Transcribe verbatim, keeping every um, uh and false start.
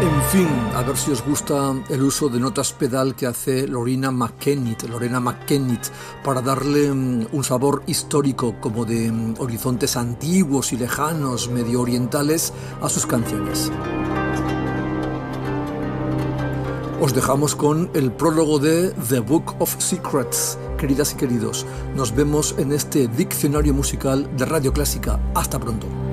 En fin, a ver si os gusta el uso de notas pedal que hace Loreena McKennitt, Lorena McKennitt, para darle um, un sabor histórico como de um, horizontes antiguos y lejanos, medio orientales, a sus canciones. Os dejamos con el prólogo de The Book of Secrets. Queridas y queridos, nos vemos en este diccionario musical de Radio Clásica. Hasta pronto.